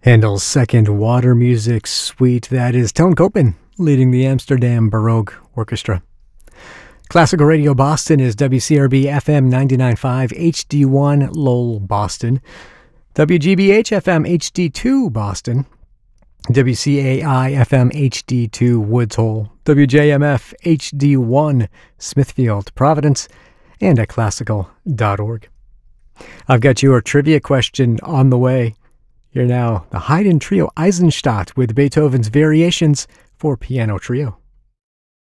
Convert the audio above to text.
Handel's Second Water Music Suite. That is Tone Koopman leading the Amsterdam Baroque Orchestra. Classical Radio Boston is WCRB FM 99.5 HD1 Lowell, Boston. WGBH FM HD2 Boston. WCAI FM HD2 Woods Hole. WJMF HD1 Smithfield, Providence, and at classical.org. I've got your trivia question on the way. Here now, the Haydn Trio Eisenstadt with Beethoven's Variations for Piano Trio.